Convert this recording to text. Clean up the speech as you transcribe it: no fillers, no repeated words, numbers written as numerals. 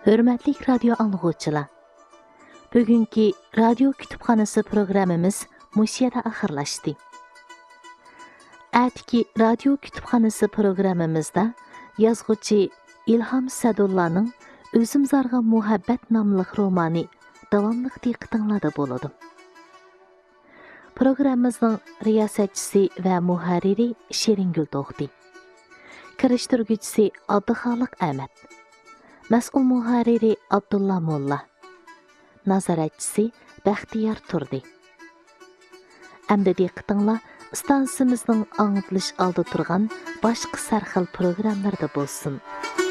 Hörmətli radio anlıqçılar. Bugünkü radio kütüpxanası proqramımız muşiyada axırlaşdı. Ətki radio kütüpxanası proqramımızda yazğıcı İlham Sədullah'nın Özüm Zarğa Muhabbət namlıq romanı davamlıq diqqətinizdə boladı. Proqramımızın riyasətçisi və muharriri Şeringül Doğdi. Kiriştirgücüsü Abduxaliq Əhməd. Məsul muharriri Abdullah Molla. Nazaratçısı Bəxtiyar Turdi. Əmdə diqqətinizlər stansiyamızın anlatılış aldı turğan başqa sərxil proqramlarda bolsun.